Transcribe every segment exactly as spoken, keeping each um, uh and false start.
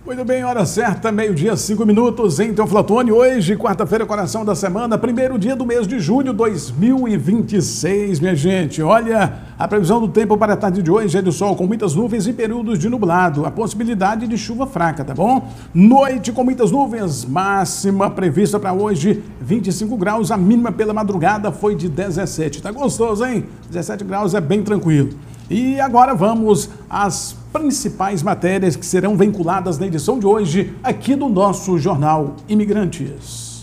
Muito bem, hora certa, meio-dia, cinco minutos em Teoflotone. Hoje, quarta-feira, coração da semana, primeiro dia do mês de julho de dois mil e vinte e seis, minha gente. Olha, a previsão do tempo para a tarde de hoje é de sol com muitas nuvens e períodos de nublado. A possibilidade de chuva fraca, tá bom? Noite com muitas nuvens, máxima prevista para hoje, vinte e cinco graus. A mínima pela madrugada foi de dezessete. Tá gostoso, hein? dezessete graus é bem tranquilo. E agora vamos às principais matérias que serão vinculadas na edição de hoje aqui do nosso Jornal Imigrantes.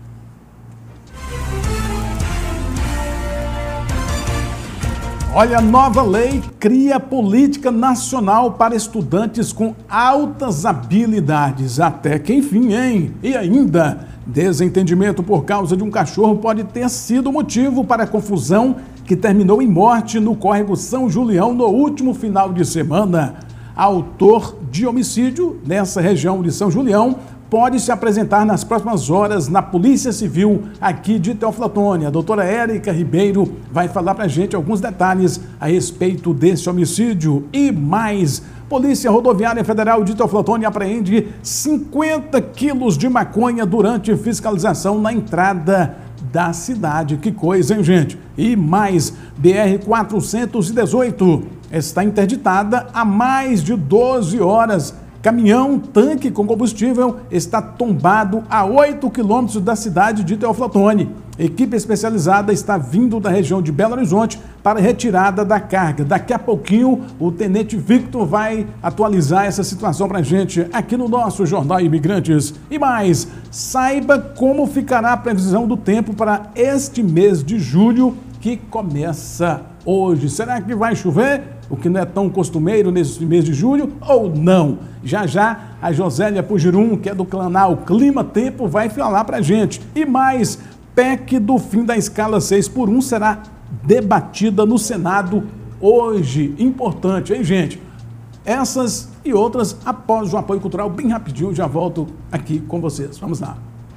Olha, a nova lei cria política nacional para estudantes com altas habilidades. Até que enfim, hein? E ainda, desentendimento por causa de um cachorro pode ter sido motivo para a confusão que terminou em morte no córrego São Julião no último final de semana. Autor de homicídio nessa região de São Julião pode se apresentar nas próximas horas na Polícia Civil aqui de Teoflotone. A doutora Érica Ribeiro vai falar para a gente alguns detalhes a respeito desse homicídio. E mais, Polícia Rodoviária Federal de Teoflotone apreende cinquenta quilos de maconha durante fiscalização na entrada da cidade. Que coisa, hein, gente? E mais, B R quatrocentos e dezoito está interditada há mais de doze horas. Caminhão tanque com combustível está tombado a oito quilômetros da cidade de Teoflotone. Equipe especializada está vindo da região de Belo Horizonte para retirada da carga. Daqui a pouquinho o Tenente Victor vai atualizar essa situação para a gente aqui no nosso Jornal Imigrantes. E mais, saiba como ficará a previsão do tempo para este mês de julho que começa hoje. Será que vai chover? O que não é tão costumeiro nesse mês de julho, ou não? Já já a Josélia Pugirum, que é do canal Clima Tempo, vai falar pra gente. E mais, P E C do fim da escala seis por um será debatida no Senado hoje. Importante, hein, gente? Essas e outras após o apoio cultural, bem rapidinho, já volto aqui com vocês. Vamos lá.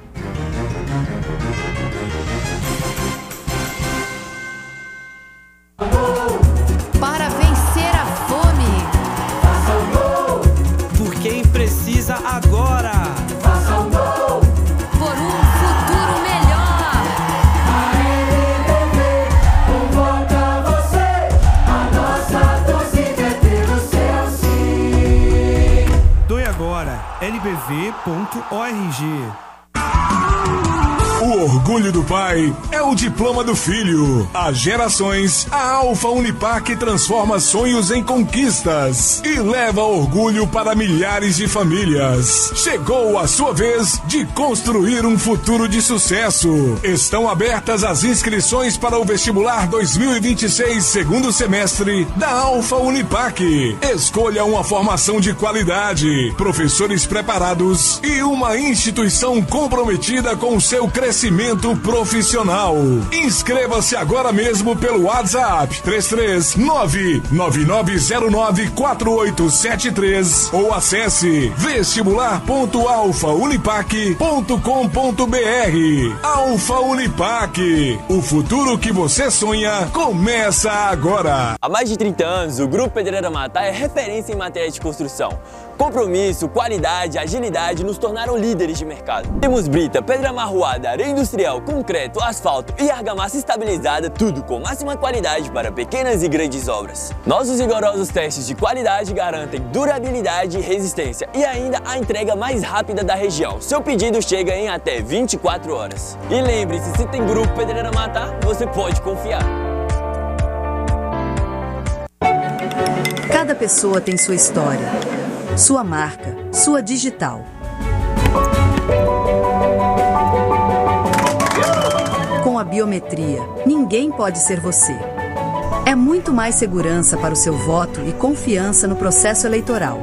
Agora, faça um gol por um futuro melhor. A L B V convoca você, a nossa torcida é ter o seu sim. Doe agora, L B V ponto org. O orgulho do pai é o diploma do filho. Há gerações, a Alfa Unipac transforma sonhos em conquistas e leva orgulho para milhares de famílias. Chegou a sua vez de construir um futuro de sucesso. Estão abertas as inscrições para o vestibular dois mil e vinte e seis, segundo semestre da Alfa Unipac. Escolha uma formação de qualidade, professores preparados e uma instituição comprometida com o seu crescimento Crescimento profissional. Inscreva-se agora mesmo pelo WhatsApp três três nove nove nove zero nove quatro oito sete três ou acesse vestibular ponto alfa unipac ponto com ponto br. Alfa Unipac, o futuro que você sonha começa agora. Há mais de trinta anos, o Grupo Pedreira Matá é referência em matéria de construção. Compromisso, qualidade, agilidade nos tornaram líderes de mercado. Temos brita, pedra amarroada, areia industrial, concreto, asfalto e argamassa estabilizada, tudo com máxima qualidade para pequenas e grandes obras. Nossos rigorosos testes de qualidade garantem durabilidade e resistência e ainda a entrega mais rápida da região. Seu pedido chega em até vinte e quatro horas. E lembre-se, se tem Grupo Pedreira Matá, você pode confiar. Cada pessoa tem sua história, sua marca, sua digital. Com a biometria, ninguém pode ser você. É muito mais segurança para o seu voto e confiança no processo eleitoral.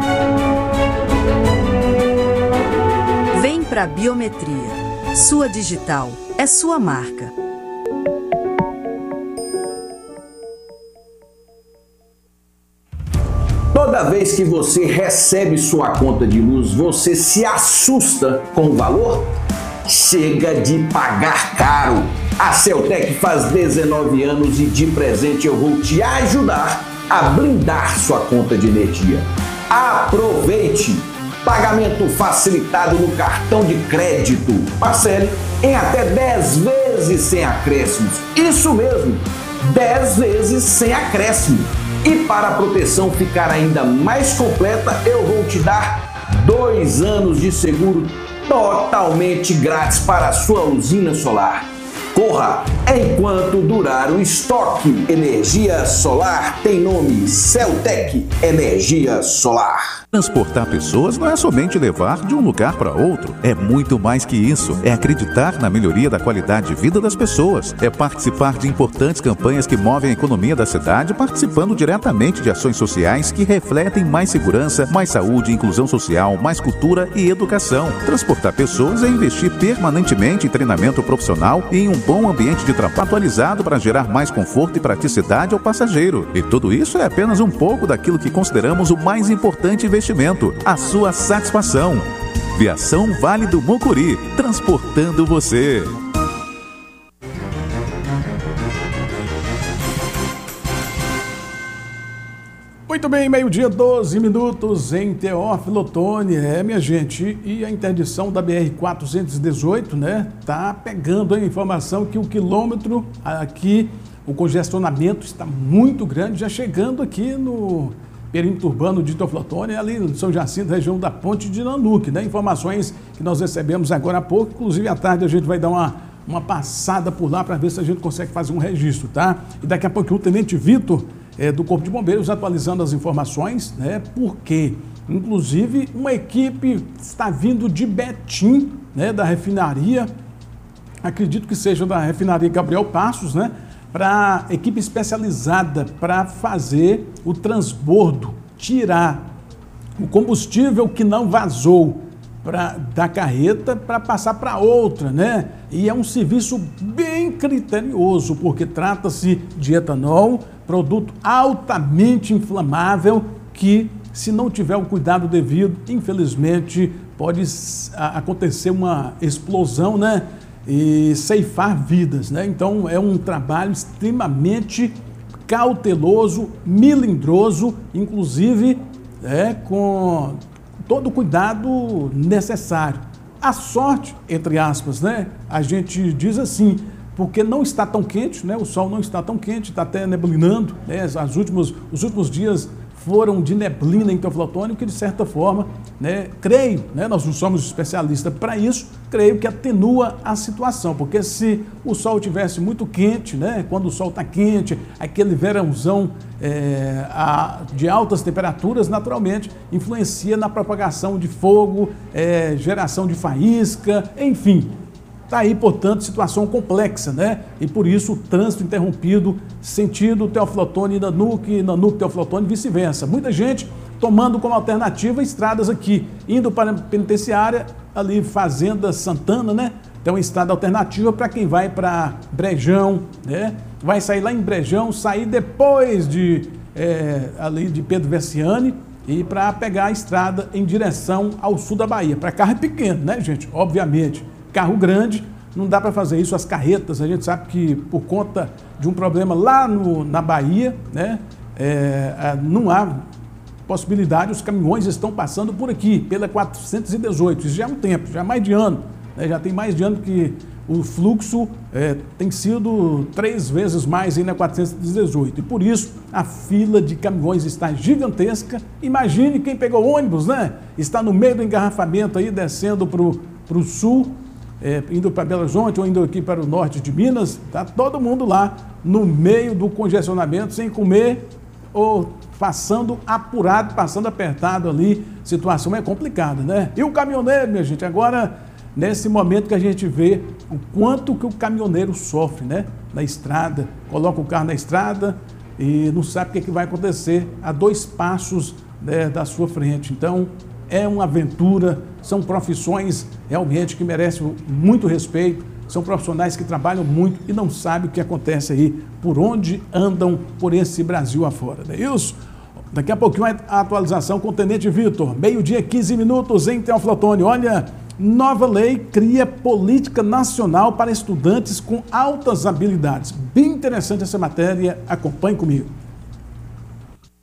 Vem para a biometria. Sua digital é sua marca. Toda vez que você recebe sua conta de luz, você se assusta com o valor? Chega de pagar caro! A Celtec faz dezenove anos e de presente eu vou te ajudar a blindar sua conta de energia. Aproveite! Pagamento facilitado no cartão de crédito. Parcele em até dez vezes sem acréscimos. Isso mesmo, dez vezes sem acréscimo. E para a proteção ficar ainda mais completa, eu vou te dar dois anos de seguro totalmente grátis para a sua usina solar. Corra enquanto durar o estoque. Energia solar tem nome: Celtec Energia Solar. Transportar pessoas não é somente levar de um lugar para outro. É muito mais que isso. É acreditar na melhoria da qualidade de vida das pessoas. É participar de importantes campanhas que movem a economia da cidade, participando diretamente de ações sociais que refletem mais segurança, mais saúde, inclusão social, mais cultura e educação. Transportar pessoas é investir permanentemente em treinamento profissional e em um bom ambiente de trabalho atualizado para gerar mais conforto e praticidade ao passageiro. E tudo isso é apenas um pouco daquilo que consideramos o mais importante investimento, a sua satisfação. Viação Vale do Mucuri, transportando você. Muito bem, meio-dia, doze minutos em Teófilo Otoni. É, minha gente, e a interdição da B R quatrocentos e dezoito, né? Tá pegando a informação que o quilômetro aqui, o congestionamento está muito grande, já chegando aqui no perímetro urbano de Teófilo Otoni, ali no São Jacinto, região da Ponte de Nanuque, né? Informações que nós recebemos agora há pouco, inclusive à tarde a gente vai dar uma, uma passada por lá para ver se a gente consegue fazer um registro, tá? E daqui a pouco o Tenente Vitor, É, do Corpo de Bombeiros, atualizando as informações, né? Porque, inclusive, uma equipe está vindo de Betim, né? Da refinaria, acredito que seja da refinaria Gabriel Passos, né? Para equipe especializada para fazer o transbordo, tirar o combustível que não vazou pra, da carreta para passar para outra, né? E é um serviço bem criterioso, porque trata-se de etanol, produto altamente inflamável que, se não tiver o cuidado devido, infelizmente pode acontecer uma explosão, né? E ceifar vidas, né? Então é um trabalho extremamente cauteloso, melindroso, inclusive é, com todo o cuidado necessário. A sorte, entre aspas, né? A gente diz assim, porque não está tão quente, né? O sol não está tão quente, está até neblinando, né? As últimos, os últimos dias foram de neblina em Teófilo Otoni, que de certa forma, né, creio, né, nós não somos especialistas para isso, creio que atenua a situação, porque se o sol tivesse muito quente, né, quando o sol está quente, aquele verãozão é, a, de altas temperaturas, naturalmente influencia na propagação de fogo, é, geração de faísca, enfim. Está aí, portanto, situação complexa, né? E por isso o trânsito interrompido, sentido Teófilo Otoni, Nanuque, Nanuque, Teófilo Otoni, vice-versa. Muita gente tomando como alternativa estradas aqui, indo para a penitenciária, ali Fazenda Santana, né? Tem uma estrada alternativa para quem vai para Brejão, né? Vai sair lá em Brejão, sair depois de, é, ali de Pedro Versiani e para pegar a estrada em direção ao sul da Bahia. Para carro é pequeno, né, gente? Obviamente. Carro grande, não dá para fazer isso, as carretas, a gente sabe que por conta de um problema lá no, na Bahia, né, é, não há possibilidade, os caminhões estão passando por aqui, pela quatrocentos e dezoito, isso já é um tempo, já é mais de ano, né, já tem mais de ano que o fluxo é, tem sido três vezes mais aí na quatrocentos e dezoito, e por isso a fila de caminhões está gigantesca. Imagine quem pegou ônibus, né, está no meio do engarrafamento aí, descendo para o sul, É, indo para Belo Horizonte ou indo aqui para o norte de Minas, tá todo mundo lá no meio do congestionamento, sem comer ou passando apurado, passando apertado ali, situação é complicada, né? E o caminhoneiro, minha gente, agora, nesse momento que a gente vê o quanto que o caminhoneiro sofre, né? Na estrada, coloca o carro na estrada e não sabe o que, é que vai acontecer a dois passos, né, da sua frente. Então, é uma aventura, são profissões realmente que merecem muito respeito, são profissionais que trabalham muito e não sabem o que acontece aí, por onde andam por esse Brasil afora, não é isso? Daqui a pouquinho a atualização com o Tenente Vitor, meio-dia, quinze minutos em Teófilo Otoni. Olha, nova lei cria política nacional para estudantes com altas habilidades. Bem interessante essa matéria, acompanhe comigo.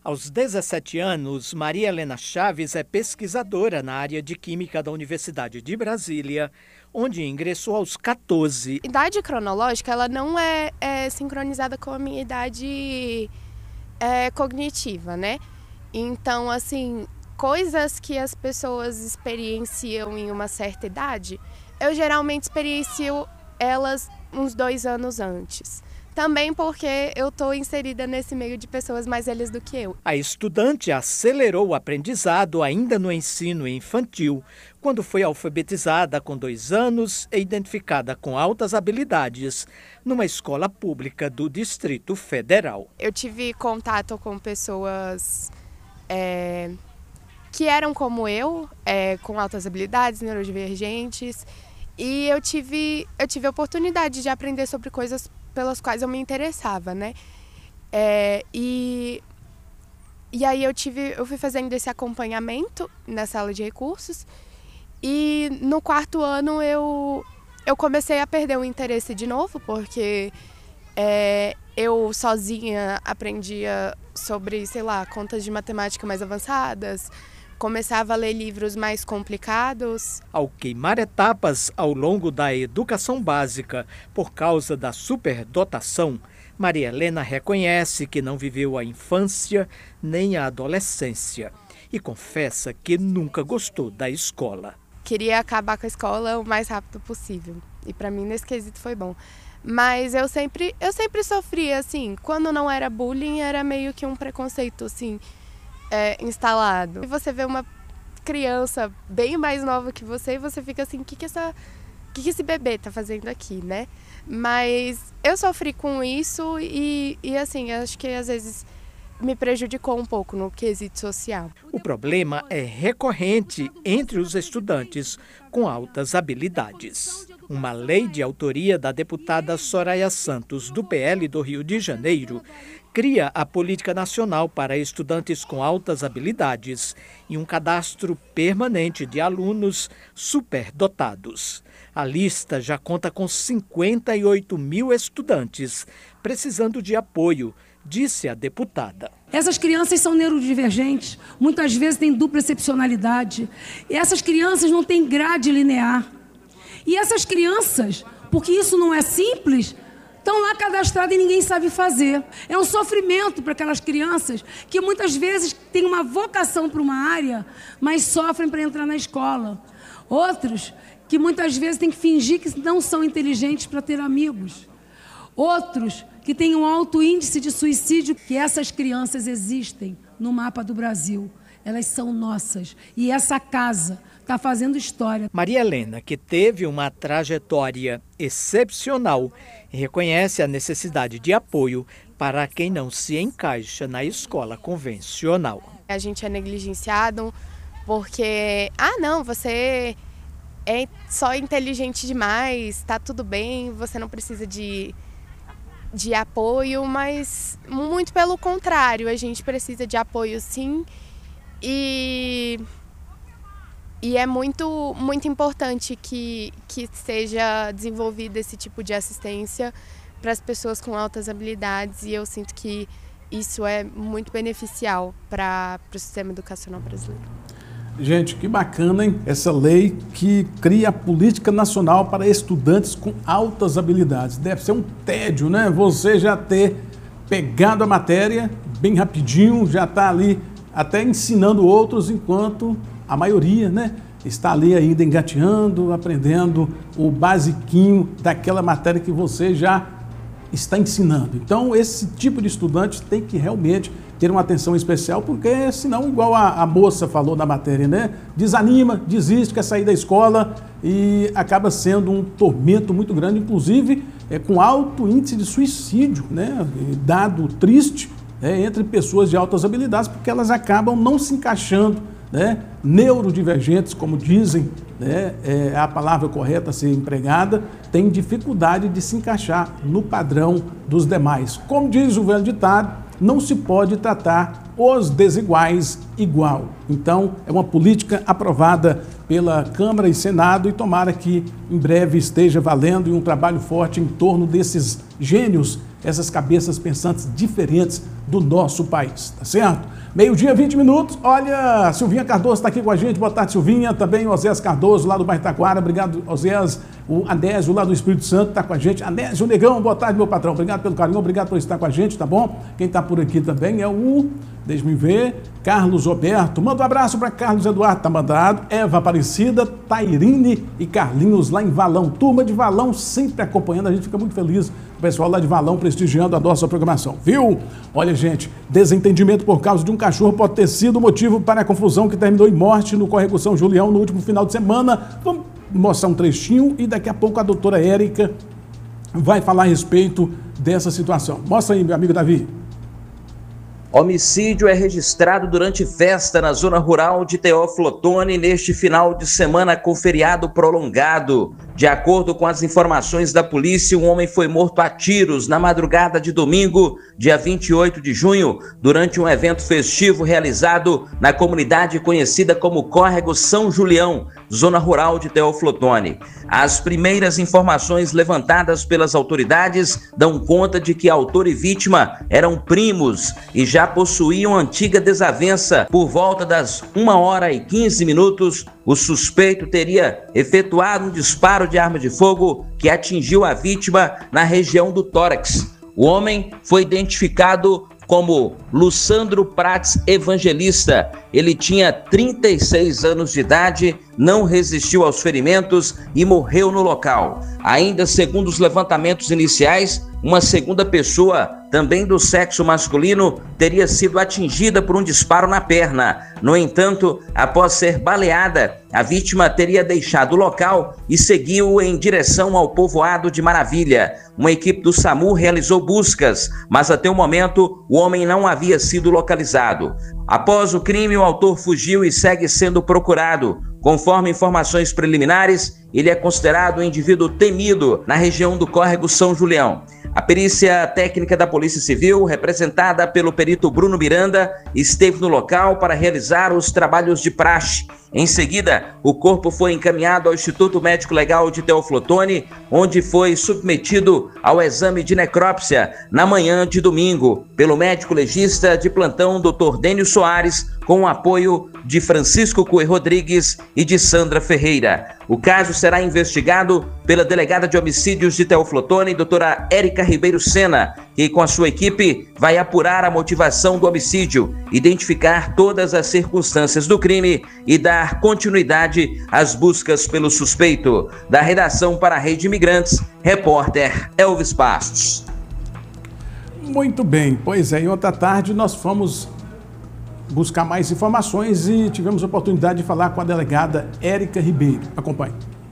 Aos dezessete anos, Maria Helena Chaves é pesquisadora na área de Química da Universidade de Brasília, onde ingressou aos quatorze. A idade cronológica ela não é, é sincronizada com a minha idade é, cognitiva, né? Então, assim, coisas que as pessoas experienciam em uma certa idade, eu geralmente experiencio elas uns dois anos antes. Também porque eu estou inserida nesse meio de pessoas mais velhas do que eu. A estudante acelerou o aprendizado ainda no ensino infantil, quando foi alfabetizada com dois anos e identificada com altas habilidades numa escola pública do Distrito Federal. Eu tive contato com pessoas é, que eram como eu, é, com altas habilidades, neurodivergentes, e eu tive, eu tive a oportunidade de aprender sobre coisas pelas quais eu me interessava, né? É, e, e aí eu tive, eu fui fazendo esse acompanhamento na sala de recursos e no quarto ano eu, eu comecei a perder o interesse de novo, porque é, eu sozinha aprendia sobre, sei lá, contas de matemática mais avançadas, começava a ler livros mais complicados. Ao queimar etapas ao longo da educação básica por causa da superdotação, Maria Helena reconhece que não viveu a infância nem a adolescência e confessa que nunca gostou da escola. Queria acabar com a escola o mais rápido possível e para mim nesse quesito foi bom. Mas eu sempre, eu sempre sofria, assim, quando não era bullying era meio que um preconceito, assim, É, instalado. E você vê uma criança bem mais nova que você e você fica assim, o que que, essa, que que esse bebê tá fazendo aqui, né? Mas eu sofri com isso e, e assim, acho que às vezes me prejudicou um pouco no quesito social. O problema é recorrente entre os estudantes com altas habilidades. Uma lei de autoria da deputada Soraya Santos, do P L do Rio de Janeiro, cria a Política Nacional para Estudantes com Altas Habilidades e um cadastro permanente de alunos superdotados. A lista já conta com cinquenta e oito mil estudantes precisando de apoio, disse a deputada. Essas crianças são neurodivergentes, muitas vezes têm dupla excepcionalidade. E essas crianças não têm grade linear. E essas crianças, porque isso não é simples, estão lá cadastradas e ninguém sabe fazer. É um sofrimento para aquelas crianças que muitas vezes têm uma vocação para uma área, mas sofrem para entrar na escola. Outros que muitas vezes têm que fingir que não são inteligentes para ter amigos. Outros que têm um alto índice de suicídio, que essas crianças existem no mapa do Brasil. Elas são nossas. E essa casa está fazendo história. Maria Helena, que teve uma trajetória excepcional, reconhece a necessidade de apoio para quem não se encaixa na escola convencional. A gente é negligenciado porque, ah não, você é só inteligente demais, tá tudo bem, você não precisa de, de apoio, mas muito pelo contrário, a gente precisa de apoio sim. E, e é muito, muito importante que, que seja desenvolvido esse tipo de assistência para as pessoas com altas habilidades e eu sinto que isso é muito beneficial para o sistema educacional brasileiro. Gente, que bacana, hein? Essa lei que cria a Política Nacional para Estudantes com Altas Habilidades. Deve ser um tédio, né? Você já ter pegado a matéria bem rapidinho, já está ali até ensinando outros, enquanto a maioria, né, está ali ainda engateando, aprendendo o basiquinho daquela matéria que você já está ensinando. Então, esse tipo de estudante tem que realmente ter uma atenção especial, porque senão, igual a, a moça falou na matéria, né, desanima, desiste, quer sair da escola e acaba sendo um tormento muito grande, inclusive é, com alto índice de suicídio, né, dado triste, É, entre pessoas de altas habilidades, porque elas acabam não se encaixando, né? Neurodivergentes, como dizem, né? É a palavra correta a ser empregada, têm dificuldade de se encaixar no padrão dos demais. Como diz o velho ditado, não se pode tratar os desiguais igual. Então, é uma política aprovada pela Câmara e Senado, e tomara que em breve esteja valendo, e um trabalho forte em torno desses gênios, essas cabeças pensantes diferentes do nosso país, tá certo? Meio-dia, vinte minutos. Olha, Silvinha Cardoso está aqui com a gente. Boa tarde, Silvinha. Também o Oséias Cardoso, lá do bairro Taquara. Obrigado, Oséias. O Anésio, lá do Espírito Santo, está com a gente. Anésio Negão, boa tarde, meu patrão. Obrigado pelo carinho, obrigado por estar com a gente, tá bom? Quem está por aqui também é o, deixa-me ver, Carlos Roberto. Manda um abraço para Carlos Eduardo, tá mandado. Eva Aparecida, Tairine e Carlinhos, lá em Valão. Turma de Valão sempre acompanhando. A gente fica muito feliz. O pessoal lá de Valão prestigiando a nossa programação, viu? Olha, gente, desentendimento por causa de um cachorro pode ter sido o motivo para a confusão que terminou em morte no Córrego São Julião no último final de semana. Vamos mostrar um trechinho e daqui a pouco a doutora Érica vai falar a respeito dessa situação. Mostra aí, meu amigo Davi. Homicídio é registrado durante festa na zona rural de Teófilo Otoni neste final de semana com feriado prolongado. De acordo com as informações da polícia, um homem foi morto a tiros na madrugada de domingo, dia vinte e oito de junho, durante um evento festivo realizado na comunidade conhecida como Córrego São Julião, zona rural de Teófilo Otoni. As primeiras informações levantadas pelas autoridades dão conta de que autor e vítima eram primos e já possuíam antiga desavença. Por volta das uma hora e quinze minutos, o suspeito teria efetuado um disparo de arma de fogo que atingiu a vítima na região do tórax. O homem foi identificado como Lucandro Prates Evangelista. Ele tinha trinta e seis anos de idade, não resistiu aos ferimentos e morreu no local. Ainda segundo os levantamentos iniciais, uma segunda pessoa, também do sexo masculino, teria sido atingida por um disparo na perna. No entanto, após ser baleada, a vítima teria deixado o local e seguiu em direção ao povoado de Maravilha. Uma equipe do SAMU realizou buscas, mas até o momento o homem não havia sido localizado. Após o crime, o autor fugiu e segue sendo procurado. Conforme informações preliminares, ele é considerado um indivíduo temido na região do Córrego São Julião. A perícia técnica da Polícia Civil, representada pelo perito Bruno Miranda, esteve no local para realizar os trabalhos de praxe. Em seguida, o corpo foi encaminhado ao Instituto Médico Legal de Teófilo Otoni, onde foi submetido ao exame de necrópsia na manhã de domingo, pelo médico legista de plantão doutor Dênio Soares, com o apoio de Francisco Cui Rodrigues e de Sandra Ferreira. O caso será investigado pela delegada de homicídios de Teófilo Otoni, doutora Érica Ribeiro Sena, que com a sua equipe vai apurar a motivação do homicídio, identificar todas as circunstâncias do crime e dar continuidade às buscas pelo suspeito. Da redação para a Rede Imigrantes, repórter Elvis Pastos. Muito bem, pois é, e ontem à tarde nós fomos buscar mais informações e tivemos a oportunidade de falar com a delegada Érica Ribeiro. Acompanhe.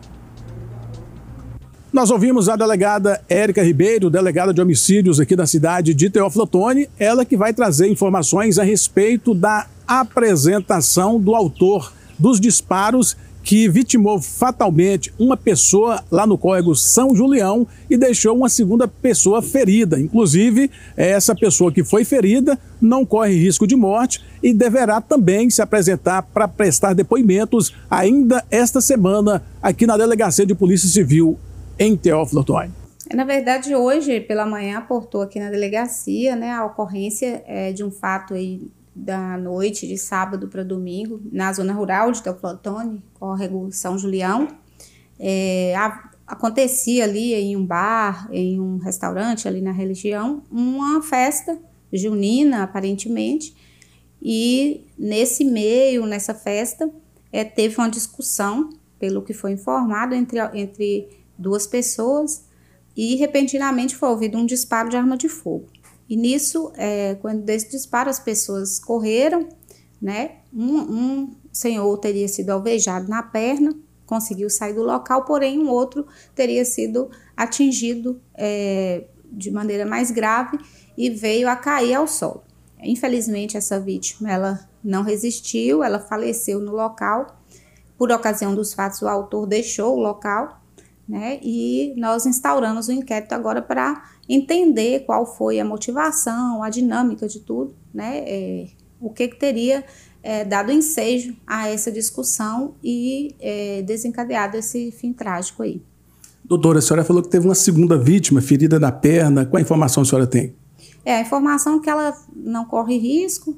Nós ouvimos a delegada Érica Ribeiro, delegada de homicídios aqui da cidade de Teófilo Otoni, ela que vai trazer informações a respeito da apresentação do autor dos disparos que vitimou fatalmente uma pessoa lá no Córrego São Julião e deixou uma segunda pessoa ferida. Inclusive, essa pessoa que foi ferida não corre risco de morte e deverá também se apresentar para prestar depoimentos ainda esta semana aqui na Delegacia de Polícia Civil em Teófilo Otoni. Na verdade, hoje pela manhã aportou aqui na delegacia, né, a ocorrência é, de um fato aí da noite de sábado para domingo, na zona rural de Teófilo Otoni, Córrego São Julião. É, a, acontecia ali em um bar, em um restaurante ali na região, uma festa junina, aparentemente, e nesse meio, nessa festa, é, teve uma discussão, pelo que foi informado, entre, entre duas pessoas, e repentinamente foi ouvido um disparo de arma de fogo. E nisso, é, quando desse disparo, as pessoas correram, né? Um, um senhor teria sido alvejado na perna, conseguiu sair do local, porém um outro teria sido atingido é, de maneira mais grave e veio a cair ao solo. Infelizmente, essa vítima ela não resistiu, ela faleceu no local. Por ocasião dos fatos, o autor deixou o local, né? E nós instauramos o inquérito agora para entender qual foi a motivação, a dinâmica de tudo, né? É, o que, que teria é, dado ensejo a essa discussão e é, desencadeado esse fim trágico aí. Doutora, a senhora falou que teve uma segunda vítima, ferida na perna. Qual a informação a senhora tem? É, a informação é que ela não corre risco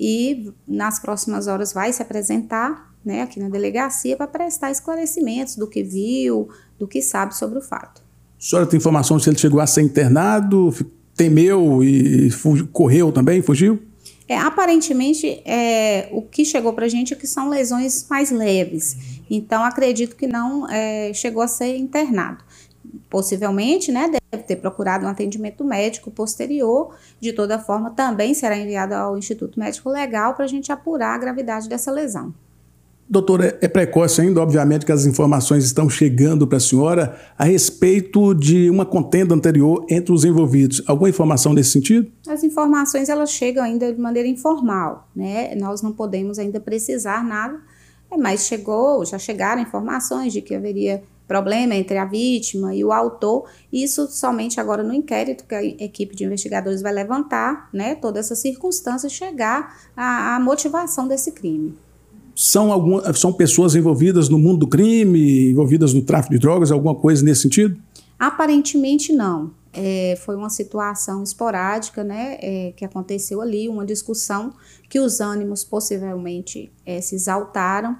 e nas próximas horas vai se apresentar, né, aqui na delegacia para prestar esclarecimentos do que viu, do que sabe sobre o fato. A senhora tem informação se ele chegou a ser internado, temeu e fugiu, correu também, fugiu? É, aparentemente, é, o que chegou para a gente é que são lesões mais leves. Então, acredito que não é, chegou a ser internado. Possivelmente, né, deve ter procurado um atendimento médico posterior. De toda forma, também será enviado ao Instituto Médico Legal para a gente apurar a gravidade dessa lesão. Doutora, é precoce ainda, obviamente, que as informações estão chegando para a senhora a respeito de uma contenda anterior entre os envolvidos. Alguma informação nesse sentido? As informações, elas chegam ainda de maneira informal, né? Nós não podemos ainda precisar nada, mas chegou, já chegaram informações de que haveria problema entre a vítima e o autor, isso somente agora no inquérito que a equipe de investigadores vai levantar, né? Toda essa circunstância, chegar à, à motivação desse crime. São, algumas, são pessoas envolvidas no mundo do crime, envolvidas no tráfico de drogas, alguma coisa nesse sentido? Aparentemente não. É, foi uma situação esporádica, né, é, que aconteceu ali, uma discussão que os ânimos possivelmente é, se exaltaram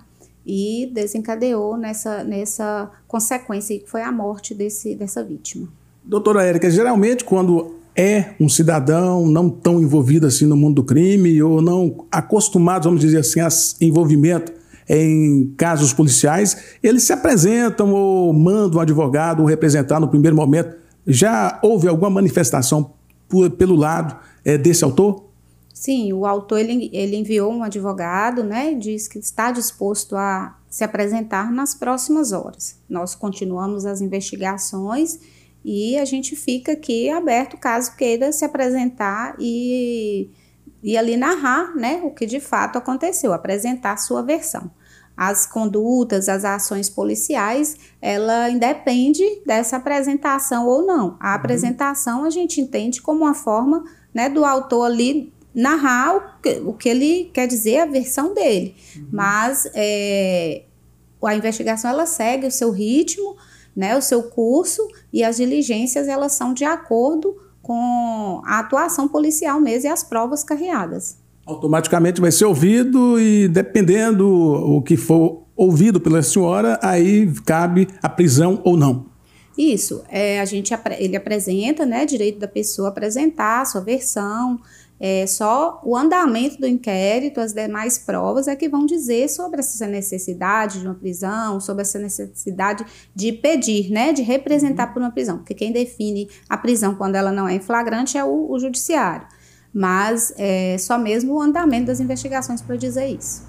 e desencadeou nessa, nessa consequência que foi a morte desse, dessa vítima. Doutora Érica, geralmente quando é um cidadão não tão envolvido assim no mundo do crime ou não acostumado, vamos dizer assim, a envolvimento em casos policiais, eles se apresentam ou mandam um advogado ou representar no primeiro momento. Já houve alguma manifestação por, pelo lado é, desse autor? Sim, o autor ele, ele enviou um advogado, né, diz que está disposto a se apresentar nas próximas horas. Nós continuamos as investigações e a gente fica aqui aberto caso queira se apresentar e, e ali narrar, né, o que de fato aconteceu, apresentar a sua versão. As condutas, as ações policiais, ela independe dessa apresentação ou não. A apresentação a gente entende como uma forma, né, do autor ali narrar o que, o que ele quer dizer, a versão dele. Uhum. Mas é, a investigação ela segue o seu ritmo, né, o seu curso, e as diligências elas são de acordo com a atuação policial mesmo e as provas carreadas. Automaticamente vai ser ouvido e dependendo o que for ouvido pela senhora, aí cabe a prisão ou não. Isso, é, a gente, ele apresenta, né, direito da pessoa apresentar a sua versão, é, só o andamento do inquérito, as demais provas é que vão dizer sobre essa necessidade de uma prisão, sobre essa necessidade de pedir, né, de representar por uma prisão, porque quem define a prisão quando ela não é em flagrante é o, o judiciário, mas é só mesmo o andamento das investigações para dizer isso.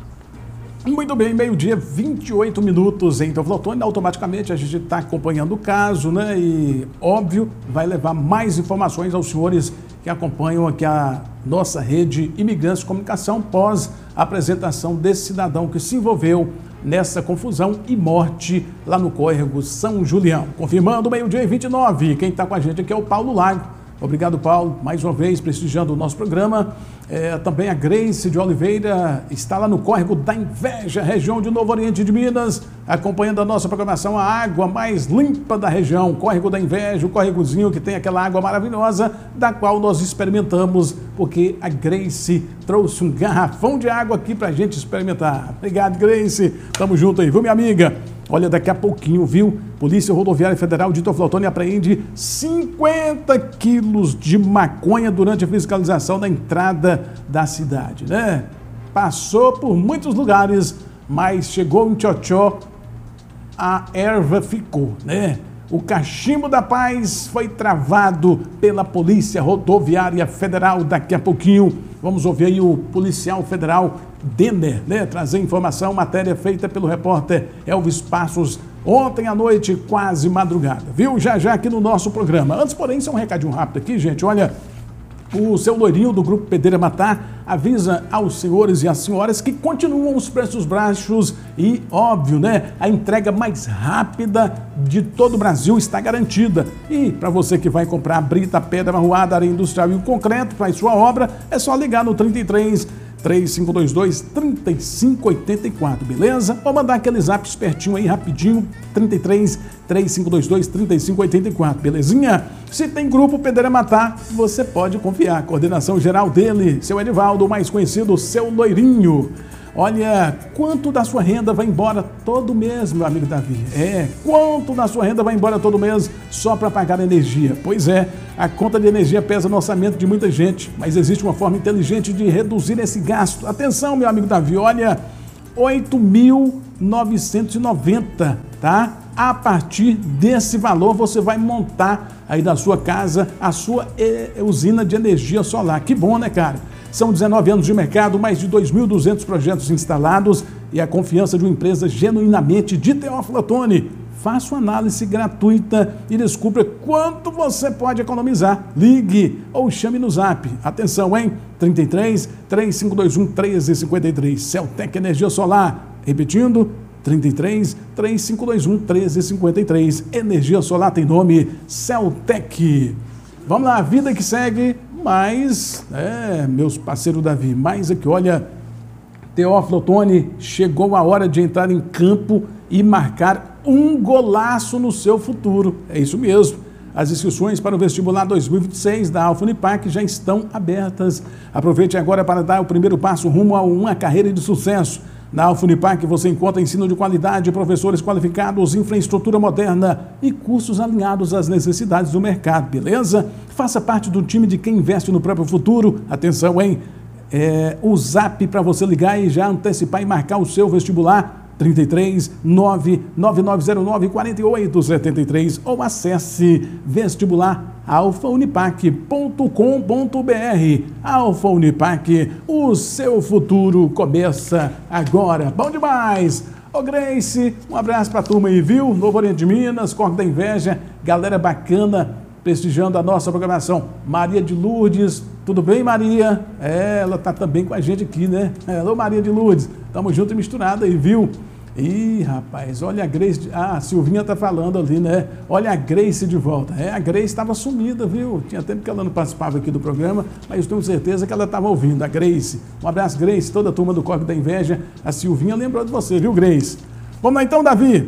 Muito bem, meio-dia, vinte e oito minutos em Teoflotone. Automaticamente a gente está acompanhando o caso, né? E, óbvio, vai levar mais informações aos senhores que acompanham aqui a nossa rede Imigrantes de Comunicação pós a apresentação desse cidadão que se envolveu nessa confusão e morte lá no córrego São Julião. Confirmando, meio-dia e vinte e nove, quem está com a gente aqui é o Paulo Lago. Obrigado, Paulo, mais uma vez prestigiando o nosso programa. É, também a Grace de Oliveira está lá no córrego da Inveja, região de Novo Oriente de Minas, acompanhando a nossa programação, a água mais limpa da região, córrego da Inveja, o córregozinho que tem aquela água maravilhosa, da qual nós experimentamos, porque a Grace trouxe um garrafão de água aqui pra gente experimentar. Obrigado, Grace. Tamo junto aí, viu, minha amiga? Olha, daqui a pouquinho, viu? Polícia Rodoviária Federal de Teoflotone apreende cinquenta quilos de maconha durante a fiscalização da entrada da cidade, né? Passou por muitos lugares, mas chegou em Tchotchó, a erva ficou, né? O cachimbo da paz foi travado pela Polícia Rodoviária Federal. Daqui a pouquinho vamos ouvir aí o policial federal Denner, né? Trazer informação, matéria feita pelo repórter Elvis Passos ontem à noite, quase madrugada, viu? Já já aqui no nosso programa. Antes, porém, só um recadinho rápido aqui, gente. Olha, o seu loirinho do Grupo Pedreira Matar avisa aos senhores e às senhoras que continuam os preços baixos e, óbvio, né, a entrega mais rápida de todo o Brasil está garantida. E para você que vai comprar brita, pedra, arruada, areia industrial e o concreto para a sua obra, é só ligar no trinta e três, três cinco dois dois, três cinco oito quatro, beleza? Vou mandar aquele zap espertinho aí, rapidinho, trinta e três, três cinco dois dois, três cinco oito quatro, belezinha? Se tem grupo Pedreira Matar, você pode confiar. Coordenação geral dele, seu Edivaldo, mais conhecido, seu Loirinho. Olha, quanto da sua renda vai embora todo mês, meu amigo Davi? É, quanto da sua renda vai embora todo mês só para pagar a energia? Pois é, a conta de energia pesa no orçamento de muita gente, mas existe uma forma inteligente de reduzir esse gasto. Atenção, meu amigo Davi, olha, oito mil novecentos e noventa, tá? A partir desse valor você vai montar aí na sua casa a sua eh, usina de energia solar. Que bom, né, cara? São dezenove anos de mercado, mais de dois mil e duzentos projetos instalados e a confiança de uma empresa genuinamente de Teófilo Otoni. Faça uma análise gratuita e descubra quanto você pode economizar. Ligue ou chame no zap. Atenção, hein? trinta e três, três cinco dois um, três cinco três. Celtec Energia Solar. Repetindo, trinta e três, três cinco dois um, três cinco três. Energia solar tem nome Celtec. Vamos lá, vida que segue. Mas, é, meus parceiros Davi, mais aqui, olha, Teófilo Otoni, chegou a hora de entrar em campo e marcar um golaço no seu futuro. É isso mesmo. As inscrições para o vestibular dois mil e vinte e seis da Alfa Unipac já estão abertas. Aproveite agora para dar o primeiro passo rumo a uma carreira de sucesso. Na Alfa Unipac você encontra ensino de qualidade, professores qualificados, infraestrutura moderna e cursos alinhados às necessidades do mercado, beleza? Faça parte do time de quem investe no próprio futuro. Atenção, hein? É, o zap para você ligar e já antecipar e marcar o seu vestibular, trinta e três, nove nove nove zero nove, quatro oito sete três, ou acesse vestibular alfa unipac ponto com ponto br. Alfa Unipac, o seu futuro começa agora. Bom demais! Ô Grace, um abraço pra turma aí, viu? Novo Oriente de Minas, Corte da Inveja, galera bacana prestigiando a nossa programação. Maria de Lourdes, tudo bem, Maria? É, ela tá também com a gente aqui, né? Alô, Maria de Lourdes, tamo junto e misturado aí, viu? Ih, rapaz, olha a Grace, ah, a Silvinha tá falando ali, né? Olha a Grace de volta. É, a Grace estava sumida, viu? Tinha tempo que ela não participava aqui do programa, mas tenho certeza que ela estava ouvindo, a Grace. Um abraço, Grace, toda a turma do Corte da Inveja. A Silvinha lembrou de você, viu, Grace? Vamos lá então, Davi.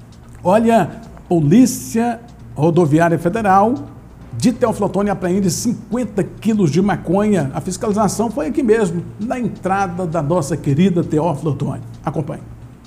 Olha, Polícia Rodoviária Federal de Teófilo Otoni apreende cinquenta quilos de maconha. A fiscalização foi aqui mesmo, na entrada da nossa querida Teófilo Otoni. Acompanhe.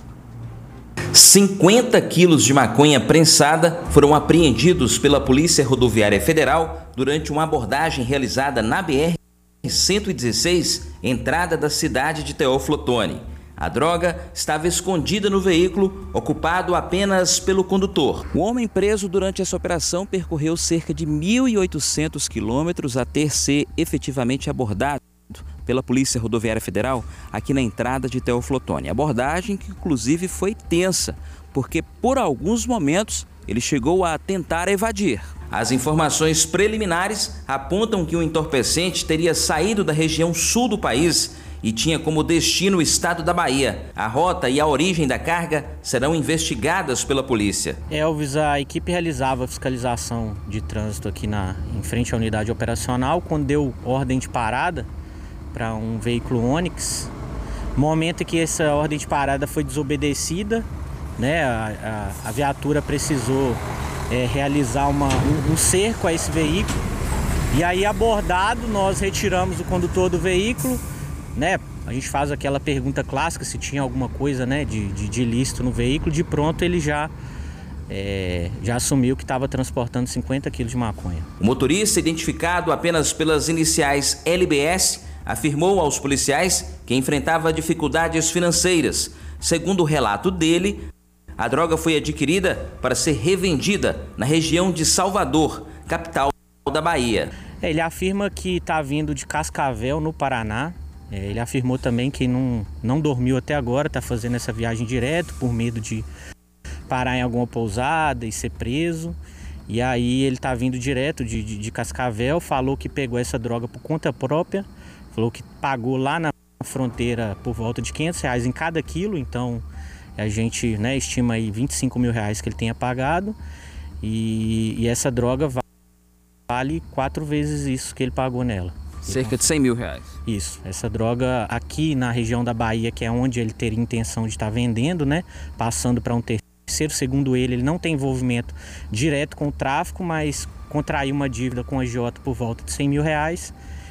cinquenta quilos de maconha prensada foram apreendidos pela Polícia Rodoviária Federal durante uma abordagem realizada na B R cento e dezesseis, entrada da cidade de Teófilo Otoni. A droga estava escondida no veículo, ocupado apenas pelo condutor. O homem preso durante essa operação percorreu cerca de mil e oitocentos quilômetros até ser efetivamente abordado pela Polícia Rodoviária Federal aqui na entrada de Teófilo Otoni. Abordagem que inclusive foi tensa, porque por alguns momentos ele chegou a tentar evadir. As informações preliminares apontam que o entorpecente teria saído da região sul do país e tinha como destino o estado da Bahia. A rota e a origem da carga serão investigadas pela polícia. Elvis, a equipe realizava fiscalização de trânsito aqui na, em frente à unidade operacional, quando deu ordem de parada para um veículo Onix. Momento que essa ordem de parada foi desobedecida, né, a, a, a viatura precisou é, realizar uma, um, um cerco a esse veículo. E aí, abordado, nós retiramos o condutor do veículo, né? A gente faz aquela pergunta clássica se tinha alguma coisa, né, de, de, de ilícito no veículo. De pronto ele já, é, já assumiu que estava transportando cinquenta quilos de maconha. O motorista, identificado apenas pelas iniciais L B S, afirmou aos policiais que enfrentava dificuldades financeiras. Segundo o relato dele, a droga foi adquirida para ser revendida na região de Salvador, capital da Bahia. Ele afirma que está vindo de Cascavel, no Paraná. Ele afirmou também que não, não dormiu até agora, está fazendo essa viagem direto por medo de parar em alguma pousada e ser preso. E aí ele está vindo direto de, de, de Cascavel, falou que pegou essa droga por conta própria, falou que pagou lá na fronteira por volta de quinhentos reais em cada quilo, então a gente, né, estima aí vinte e cinco mil reais que ele tenha pagado, e, e essa droga vale quatro vezes isso que ele pagou nela. Cerca de cem mil reais. Isso, essa droga aqui na região da Bahia, que é onde ele teria intenção de estar vendendo, né? Passando para um terceiro, segundo ele, ele não tem envolvimento direto com o tráfico, mas contraiu uma dívida com a agiota por volta de cem mil reais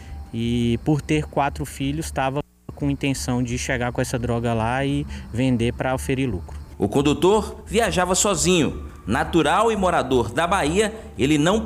e por ter quatro filhos estava com intenção de chegar com essa droga lá e vender para oferir lucro. O condutor viajava sozinho. Natural e morador da Bahia, ele não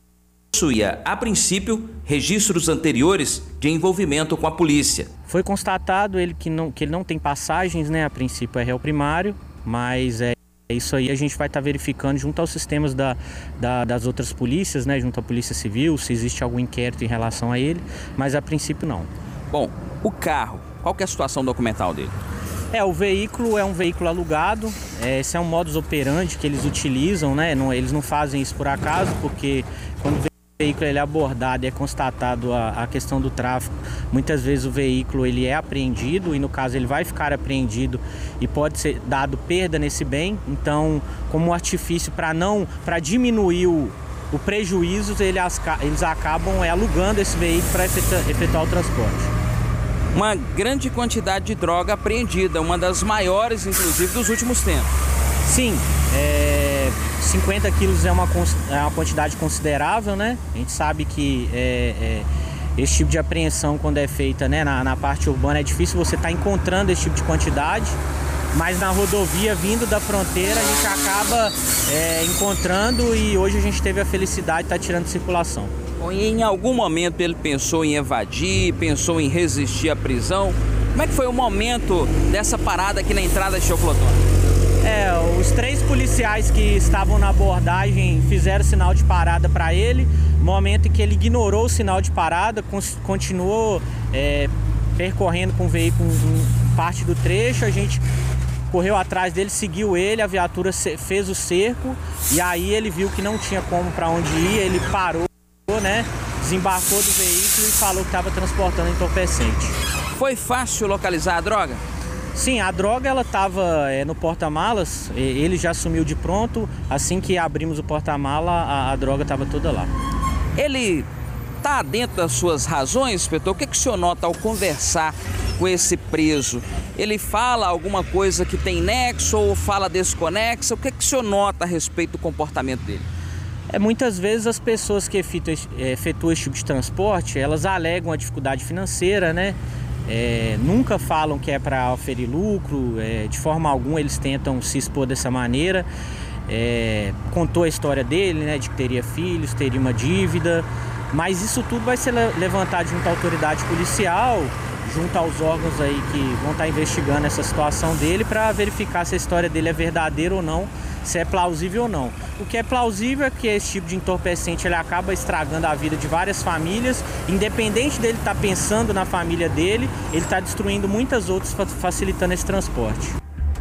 possuía, a princípio, registros anteriores de envolvimento com a polícia. Foi constatado ele que, não, que ele não tem passagens, né? A princípio é réu primário, mas é isso aí a gente vai estar tá verificando junto aos sistemas da, da, das outras polícias, né? Junto à Polícia Civil, se existe algum inquérito em relação a ele, mas a princípio não. Bom, o carro, qual que é a situação documental dele? É, o veículo é um veículo alugado, é, esse é um modus operandi que eles utilizam, né? Não, eles não fazem isso por acaso, porque quando o veículo ele é abordado e é constatado a, a questão do tráfico, muitas vezes o veículo ele é apreendido e no caso ele vai ficar apreendido e pode ser dado perda nesse bem. Então, como artifício para não, para diminuir o, o prejuízo, eles, eles acabam é, alugando esse veículo para efetuar, efetuar o transporte. Uma grande quantidade de droga apreendida, uma das maiores, inclusive, dos últimos tempos. Sim, é, cinquenta quilos é uma, é uma quantidade considerável, né? A gente sabe que é, é, esse tipo de apreensão, quando é feita, né, na, na parte urbana, é difícil você estar tá encontrando esse tipo de quantidade, mas na rodovia, vindo da fronteira, a gente acaba é, encontrando e hoje a gente teve a felicidade de estar tá tirando de circulação. Bom, e em algum momento ele pensou em evadir, pensou em resistir à prisão. Como é que foi o momento dessa parada aqui na entrada de Teoflotone? É, os três policiais que estavam na abordagem fizeram sinal de parada para ele. No momento em que ele ignorou o sinal de parada, continuou é, percorrendo com o veículo em parte do trecho, a gente correu atrás dele, seguiu ele, a viatura fez o cerco e aí ele viu que não tinha como para onde ir, ele parou, né, desembarcou do veículo e falou que estava transportando entorpecente. Foi fácil localizar a droga? Sim, a droga ela estava é, no porta-malas, ele já sumiu de pronto, assim que abrimos o porta-mala, a, a droga estava toda lá. Ele está dentro das suas razões, inspetor? O que, que o senhor nota ao conversar com esse preso? Ele fala alguma coisa que tem nexo ou fala desconexa? O que, que o senhor nota a respeito do comportamento dele? É, muitas vezes as pessoas que efetuam, efetuam esse tipo de transporte, elas alegam a dificuldade financeira, né? É, nunca falam que é para oferir lucro, é, de forma alguma eles tentam se expor dessa maneira. É, contou a história dele, né, de que teria filhos, teria uma dívida, mas isso tudo vai ser levantado junto à autoridade policial, junto aos órgãos aí que vão estar investigando essa situação dele para verificar se a história dele é verdadeira ou não, se é plausível ou não. O que é plausível é que esse tipo de entorpecente ele acaba estragando a vida de várias famílias, independente dele estar pensando na família dele, ele está destruindo muitas outras, facilitando esse transporte.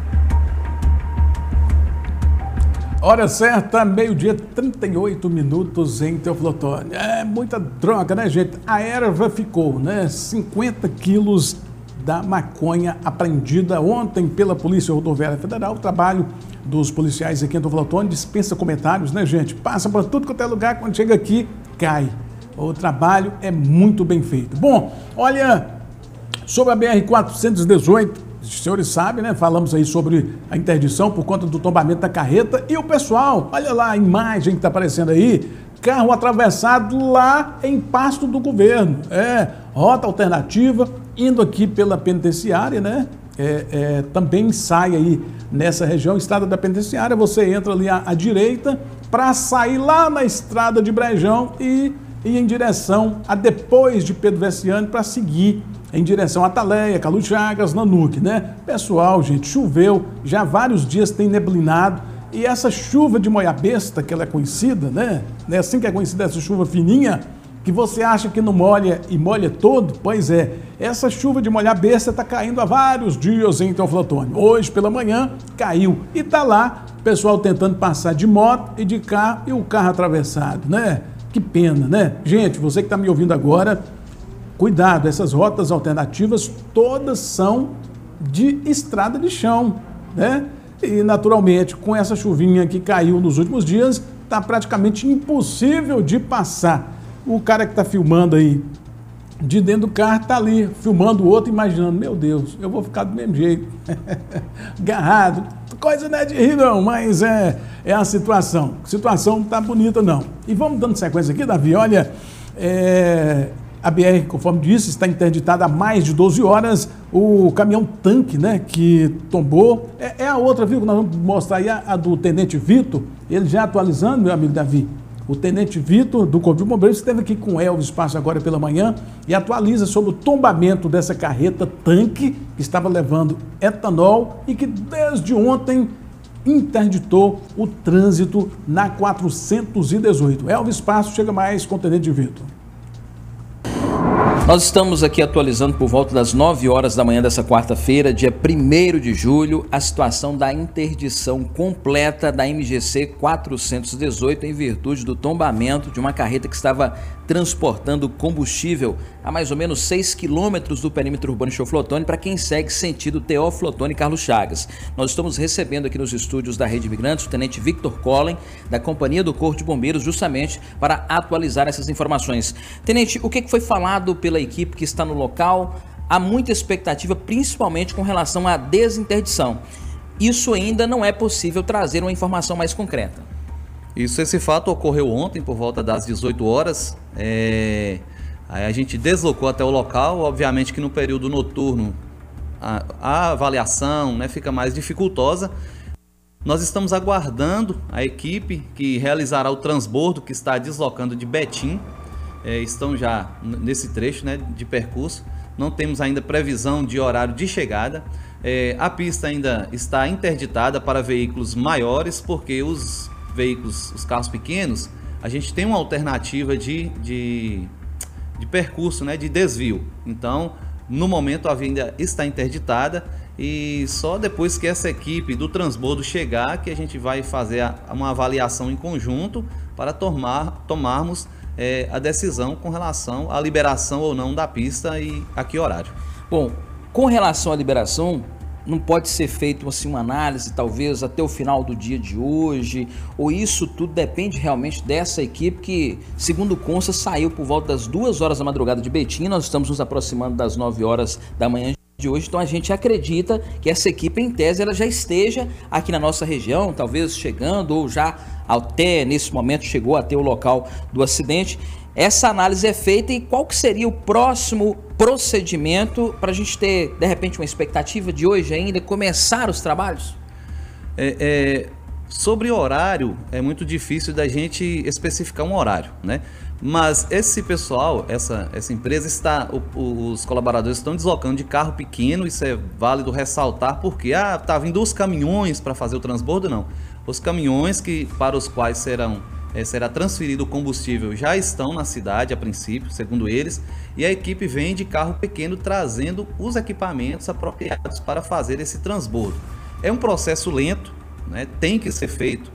Hora certa, meio-dia, trinta e oito minutos em Teoflotone. É muita droga, né, gente? A erva ficou, né? cinquenta quilos da maconha apreendida ontem pela Polícia Rodoviária Federal. O trabalho dos policiais aqui em Teoflotone dispensa comentários, né, gente? Passa por tudo quanto é lugar, quando chega aqui, cai. O trabalho é muito bem feito. Bom, olha, sobre a B R quatrocentos e dezoito, os senhores sabem, né? Falamos aí sobre a interdição por conta do tombamento da carreta. E o pessoal, olha lá a imagem que está aparecendo aí, carro atravessado lá em Pasto do Governo. É, rota alternativa, indo aqui pela penitenciária, né? É, é, também sai aí nessa região, estrada da penitenciária, você entra ali à, à direita para sair lá na estrada de Brejão e ir em direção a depois de Pedro Vessiani para seguir em direção a Ataleia, Carlos Chagas, Nanuque, né? Pessoal, gente, choveu, já vários dias tem neblinado e essa chuva de moiabesta, que ela é conhecida, né? É assim que é conhecida essa chuva fininha, que você acha que não molha e molha todo? Pois é, essa chuva de moiabesta está caindo há vários dias em Teoflotone. Hoje pela manhã caiu e tá lá o pessoal tentando passar de moto e de carro e o carro atravessado, né? Que pena, né? Gente, você que está me ouvindo agora, cuidado, essas rotas alternativas todas são de estrada de chão, né? E naturalmente, com essa chuvinha que caiu nos últimos dias, está praticamente impossível de passar. O cara que está filmando aí de dentro do carro tá ali, filmando o outro, imaginando, meu Deus, eu vou ficar do mesmo jeito, agarrado. Coisa não é de rir não, mas é, é a situação. A situação não tá bonita não. E vamos dando sequência aqui, Davi, olha, é, a B R, conforme disse, está interditada há mais de doze horas, o caminhão tanque, né, que tombou, é, é a outra, viu, nós vamos mostrar aí a, a do Tenente Vitor, ele já atualizando, meu amigo Davi. O Tenente Vitor, do Corpo de Bombeiros, esteve aqui com o Elvis Passo agora pela manhã e atualiza sobre o tombamento dessa carreta tanque que estava levando etanol e que desde ontem interditou o trânsito na quatrocentos e dezoito. Elvis Passo chega mais com o Tenente Vitor. Nós estamos aqui atualizando por volta das nove horas da manhã dessa quarta-feira, dia primeiro de julho, a situação da interdição completa da M G C quatrocentos e dezoito em virtude do tombamento de uma carreta que estava transportando combustível a mais ou menos seis quilômetros do perímetro urbano de Teófilo Otoni para quem segue sentido Teófilo Otoni e Carlos Chagas. Nós estamos recebendo aqui nos estúdios da Rede Imigrantes o Tenente Victor Collen, da Companhia do Corpo de Bombeiros, justamente para atualizar essas informações. Tenente, o que foi falado pela equipe que está no local? Há muita expectativa, principalmente com relação à desinterdição. Isso ainda não é possível trazer uma informação mais concreta. Isso, esse fato ocorreu ontem por volta das dezoito horas. É, aí a gente deslocou até o local. Obviamente que no período noturno a, a avaliação, né, fica mais dificultosa. Nós estamos aguardando a equipe que realizará o transbordo que está deslocando de Betim. É, estão já nesse trecho, né, de percurso. Não temos ainda previsão de horário de chegada. É, a pista ainda está interditada para veículos maiores, porque os veículos, os carros pequenos, a gente tem uma alternativa de, de, de percurso, né, de desvio. Então, no momento a via ainda está interditada e só depois que essa equipe do transbordo chegar que a gente vai fazer a, uma avaliação em conjunto para tomar, tomarmos é, a decisão com relação à liberação ou não da pista e a que horário. Bom, com relação à liberação, não pode ser feito assim uma análise, talvez até o final do dia de hoje, ou isso tudo depende realmente dessa equipe que, segundo consta, saiu por volta das duas horas da madrugada de Betim. Nós estamos nos aproximando das nove horas da manhã de hoje, então a gente acredita que essa equipe, em tese, ela já esteja aqui na nossa região, talvez chegando ou já até nesse momento chegou até o local do acidente. Essa análise é feita e qual que seria o próximo procedimento para a gente ter, de repente, uma expectativa de hoje ainda, começar os trabalhos? É, é, sobre horário, é muito difícil da gente especificar um horário, né? Mas esse pessoal, essa, essa empresa, está, o, os colaboradores estão deslocando de carro pequeno, isso é válido ressaltar, porque ah, tá vindo os caminhões para fazer o transbordo, não. Os caminhões que, para os quais serão É, será transferido o combustível já estão na cidade a princípio, segundo eles, e a equipe vem de carro pequeno trazendo os equipamentos apropriados para fazer esse transbordo. É um processo lento, né? Tem que ser feito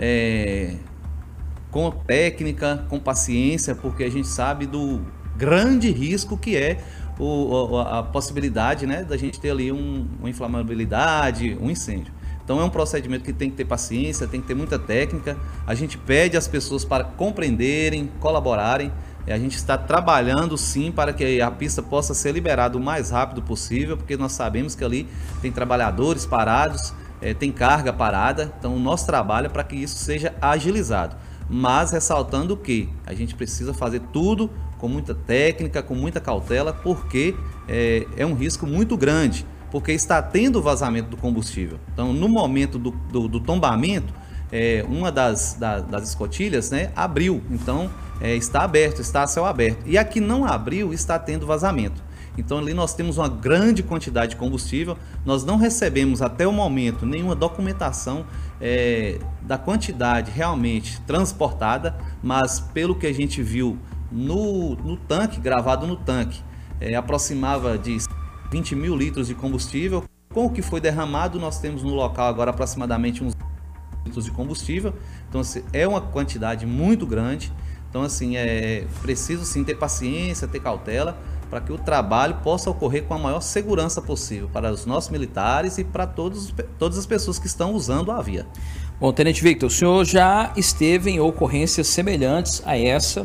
é, com técnica, com paciência, porque a gente sabe do grande risco que é o, a, a possibilidade, né, da gente ter ali um, uma inflamabilidade, um incêndio. Então é um procedimento que tem que ter paciência, tem que ter muita técnica. A gente pede às pessoas para compreenderem, colaborarem. A gente está trabalhando sim para que a pista possa ser liberada o mais rápido possível, porque nós sabemos que ali tem trabalhadores parados, é, tem carga parada. Então o nosso trabalho é para que isso seja agilizado. Mas ressaltando que a gente precisa fazer tudo com muita técnica, com muita cautela, porque é, é um risco muito grande. Porque está tendo vazamento do combustível. Então, no momento do, do, do tombamento, é, uma das, da, das escotilhas, né, abriu. Então, é, está aberto, está a céu aberto. E a que não abriu está tendo vazamento. Então, ali nós temos uma grande quantidade de combustível. Nós não recebemos, até o momento, nenhuma documentação é, da quantidade realmente transportada, mas pelo que a gente viu no, no tanque, gravado no tanque, é, aproximava de vinte mil litros de combustível. Com o que foi derramado, nós temos no local agora aproximadamente uns litros de combustível. Então, assim, é uma quantidade muito grande. Então, assim, é preciso sim ter paciência, ter cautela, para que o trabalho possa ocorrer com a maior segurança possível para os nossos militares e para todos, todas as pessoas que estão usando a via. Bom, Tenente Victor, o senhor já esteve em ocorrências semelhantes a essa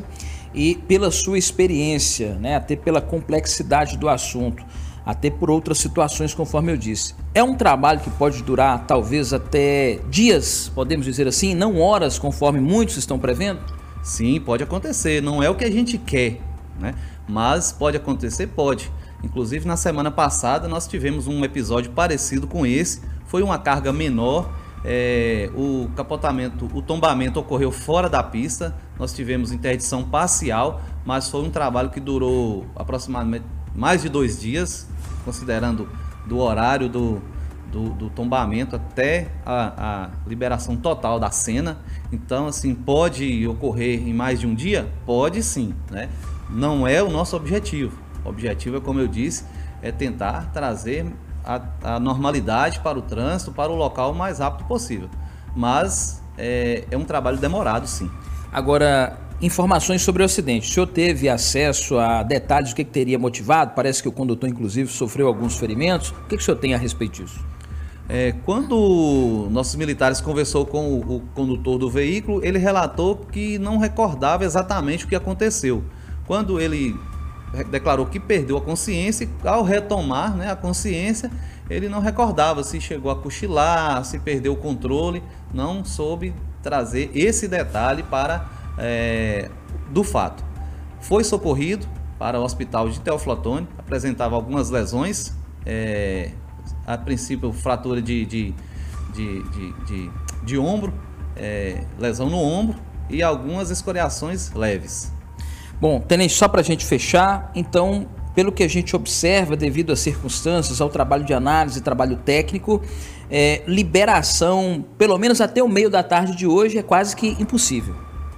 e pela sua experiência, né, até pela complexidade do assunto, até por outras situações, conforme eu disse. É um trabalho que pode durar talvez até dias, podemos dizer assim, não horas, conforme muitos estão prevendo? Sim, pode acontecer. Não é o que a gente quer, né? Mas pode acontecer, pode. Inclusive, na semana passada, nós tivemos um episódio parecido com esse. Foi uma carga menor. É, o capotamento, o tombamento ocorreu fora da pista. Nós tivemos interdição parcial, mas foi um trabalho que durou aproximadamente mais de dois dias, considerando do horário do, do, do tombamento até a, a liberação total da cena. Então, assim, pode ocorrer em mais de um dia? Pode sim, né? Não é o nosso objetivo. O objetivo, é, como eu disse, é tentar trazer a, a normalidade para o trânsito, para o local o mais rápido possível. Mas é, é um trabalho demorado, sim. Agora, informações sobre o acidente. O senhor teve acesso a detalhes do que, que teria motivado? Parece que o condutor, inclusive, sofreu alguns ferimentos. O que, que o senhor tem a respeito disso? É, quando nossos militares conversou com o, o condutor do veículo, ele relatou que não recordava exatamente o que aconteceu. Quando ele declarou que perdeu a consciência, ao retomar, né, a consciência, ele não recordava se chegou a cochilar, se perdeu o controle, não soube trazer esse detalhe para é, do fato. Foi socorrido para o hospital de Teófilo Otoni, apresentava algumas lesões, é, a princípio fratura de, de, de, de, de, de ombro, é, lesão no ombro e algumas escoriações leves. Bom, Tenente, só para a gente fechar, então, pelo que a gente observa, devido às circunstâncias, ao trabalho de análise, trabalho técnico, é, liberação, pelo menos até o meio da tarde de hoje, é quase que impossível.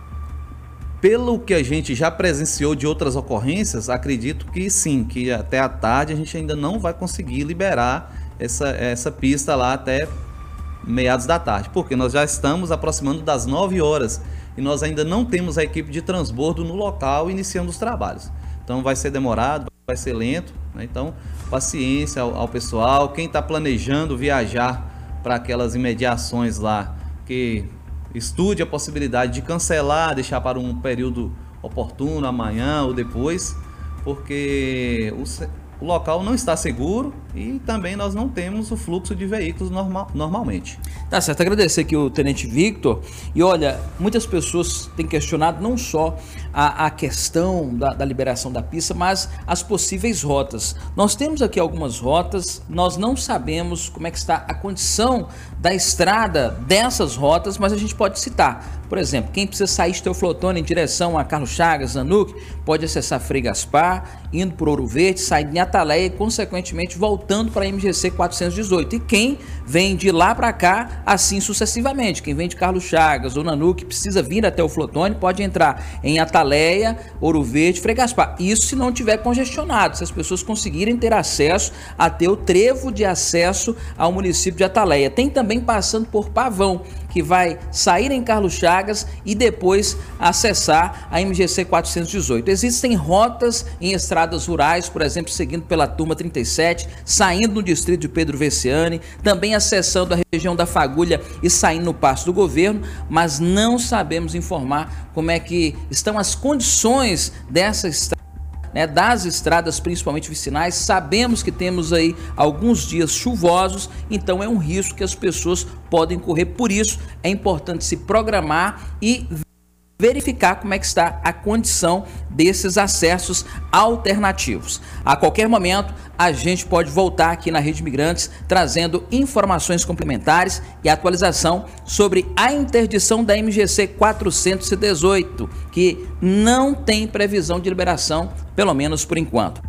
Pelo que a gente já presenciou de outras ocorrências, acredito que sim, que até a tarde a gente ainda não vai conseguir liberar essa, essa pista lá até meados da tarde, porque nós já estamos aproximando das nove horas e nós ainda não temos a equipe de transbordo no local iniciando os trabalhos. Então vai ser demorado, vai ser lento, né? Então paciência ao, ao pessoal, quem está planejando viajar para aquelas imediações lá, que estude a possibilidade de cancelar, deixar para um período oportuno, amanhã ou depois, porque o, o local não está seguro e também nós não temos o fluxo de veículos normal, normalmente. Tá certo, agradecer aqui o Tenente Victor. E olha, muitas pessoas têm questionado não só a, a questão da, da liberação da pista, mas as possíveis rotas. Nós temos aqui algumas rotas, nós não sabemos como é que está a condição da estrada dessas rotas, mas a gente pode citar. Por exemplo, quem precisa sair de Teófilo Otoni em direção a Carlos Chagas, Nanuque, pode acessar Frei Gaspar, indo por Ouro Verde, saindo em Ataleia e, consequentemente, voltando para a M G C quatrocentos e dezoito. E quem vem de lá para cá, assim sucessivamente. Quem vem de Carlos Chagas ou Nanuque, precisa vir até o Teófilo Otoni, pode entrar em Ataleia, Ouro Verde, Frei Gaspar. Isso se não tiver congestionado, se as pessoas conseguirem ter acesso a ter o trevo de acesso ao município de Ataleia. Tem também passando por Pavão, que vai sair em Carlos Chagas e depois acessar a M G C quatrocentos e dezoito. Existem rotas em estradas rurais, por exemplo, seguindo pela Turma trinta e sete, saindo no distrito de Pedro Veciani, também acessando a região da Fagulha e saindo no Paço do Governo, mas não sabemos informar como é que estão as condições dessa estrada, né, das estradas, principalmente vicinais. Sabemos que temos aí alguns dias chuvosos, então é um risco que as pessoas podem correr. Por isso é importante se programar e verificar como é que está a condição desses acessos alternativos. A qualquer momento a gente pode voltar aqui na Rede Imigrantes trazendo informações complementares e atualização sobre a interdição da M G C quatrocentos e dezoito, que não tem previsão de liberação, pelo menos por enquanto.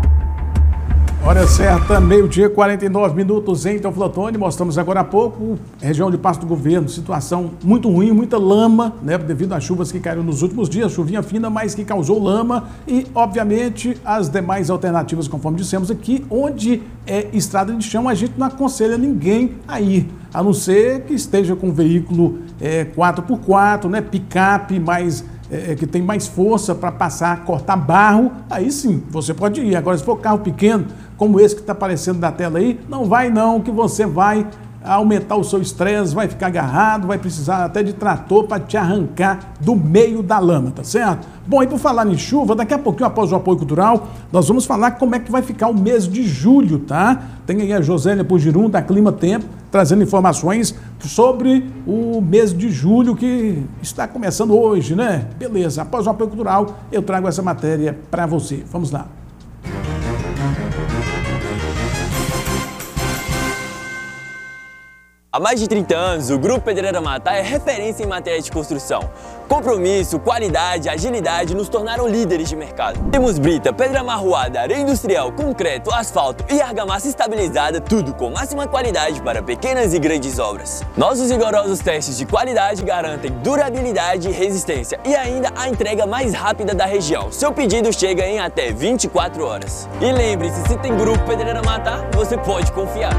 Hora certa, meio-dia, quarenta e nove minutos em Teófilo Otoni. Mostramos agora há pouco, região de Paço do Governo, situação muito ruim, muita lama, né, devido às chuvas que caíram nos últimos dias, chuvinha fina, mas que causou lama e, obviamente, as demais alternativas, conforme dissemos aqui, onde é estrada de chão, a gente não aconselha ninguém a ir, a não ser que esteja com um veículo é, quatro por quatro, né, picape, mais... É, que tem mais força para passar, cortar barro, aí sim, você pode ir. Agora, se for carro pequeno, como esse que está aparecendo na tela aí, não vai não, que você vai aumentar o seu estresse, vai ficar agarrado, vai precisar até de trator para te arrancar do meio da lama, tá certo? Bom, e por falar em chuva, daqui a pouquinho, após o apoio cultural, nós vamos falar como é que vai ficar o mês de julho, tá? Tem aí a Josélia Pugirum, da Clima Tempo, trazendo informações sobre o mês de julho, que está começando hoje, né? Beleza, após o apoio cultural, eu trago essa matéria para você. Vamos lá. Há mais de trinta anos, o Grupo Pedreira Matar é referência em matéria de construção. Compromisso, qualidade, agilidade nos tornaram líderes de mercado. Temos brita, pedra amarroada, areia industrial, concreto, asfalto e argamassa estabilizada, tudo com máxima qualidade para pequenas e grandes obras. Nossos rigorosos testes de qualidade garantem durabilidade e resistência e ainda a entrega mais rápida da região. Seu pedido chega em até vinte e quatro horas. E lembre-se, se tem Grupo Pedreira Matar, você pode confiar.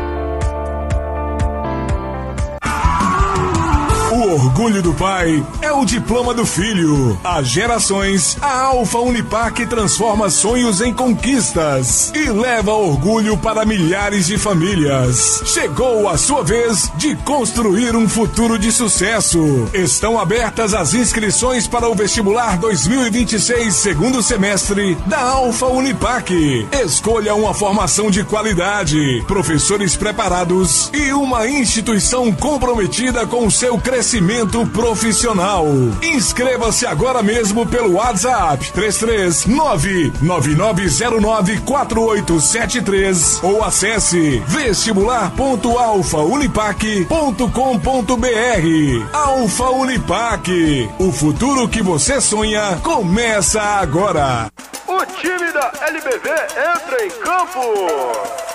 O orgulho do pai é o diploma do filho. Há gerações, a Alfa Unipac transforma sonhos em conquistas e leva orgulho para milhares de famílias. Chegou a sua vez de construir um futuro de sucesso. Estão abertas as inscrições para o vestibular dois mil e vinte e seis, segundo semestre da Alfa Unipac. Escolha uma formação de qualidade, professores preparados e uma instituição comprometida com o seu crescimento Crescimento profissional. Inscreva-se agora mesmo pelo WhatsApp três três nove nove nove zero nove quatro oito sete três ou acesse vestibular ponto alfa unipac ponto com ponto br. Alfa Unipac, o futuro que você sonha começa agora. O time da L B V entra em campo.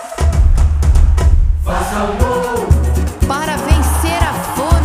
Faça um gol para vencer a fome.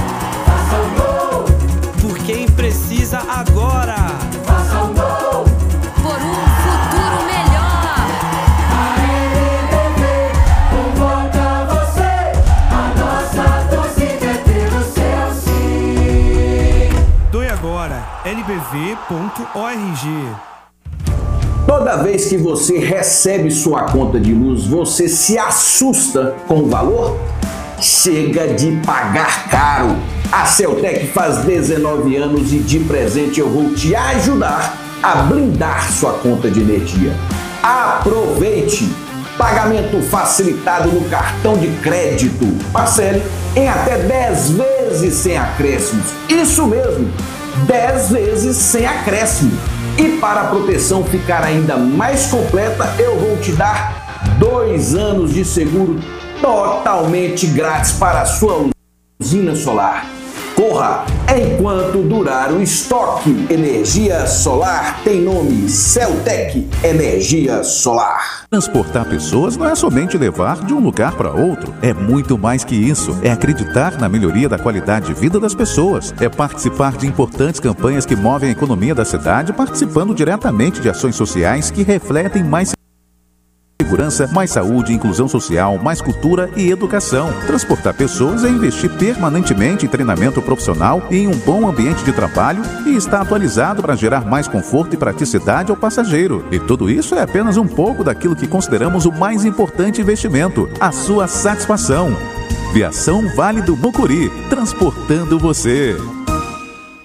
Quem precisa agora? Faça um gol por um futuro melhor. A L B V convoca você. A nossa torcida é pelo seu sim. Doe agora. L B V ponto org. Toda vez que você recebe sua conta de luz, você se assusta com o valor? Chega de pagar caro. A Celtec faz dezenove anos e de presente eu vou te ajudar a blindar sua conta de energia. Aproveite! Pagamento facilitado no cartão de crédito. Parcele em até dez vezes sem acréscimos. Isso mesmo, dez vezes sem acréscimo. E para a proteção ficar ainda mais completa, eu vou te dar dois anos de seguro totalmente grátis para a sua usina solar. Corra enquanto durar o estoque. Energia solar tem nome: Celtec Energia Solar. Transportar pessoas não é somente levar de um lugar para outro. É muito mais que isso. É acreditar na melhoria da qualidade de vida das pessoas. É participar de importantes campanhas que movem a economia da cidade, participando diretamente de ações sociais que refletem mais segurança, mais saúde, inclusão social, mais cultura e educação. Transportar pessoas é investir permanentemente em treinamento profissional e em um bom ambiente de trabalho e estar atualizado para gerar mais conforto e praticidade ao passageiro. E tudo isso é apenas um pouco daquilo que consideramos o mais importante investimento: a sua satisfação. Viação Vale do Mucuri, transportando você.